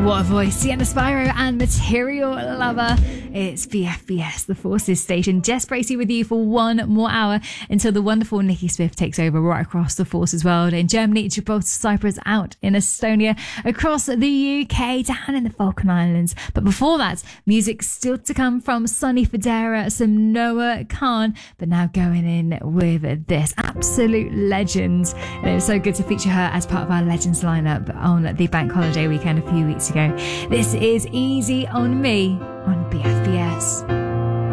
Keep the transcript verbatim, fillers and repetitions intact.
What a voice. Sienna Spyro and Material Lover. It's B F B S, the Forces station. Jess Bracey with you for one more hour until the wonderful Nikki Swift takes over right across the Forces world. In Germany, Gibraltar, Cyprus, out in Estonia, across the U K, down in the Falkland Islands. But before that, music still to come from Sonny Fodera, some Noah Khan, but now going in with this absolute legend. And it was so good to feature her as part of our Legends lineup on the bank holiday weekend a few weeks ago. This is Easy on Me on B F B S.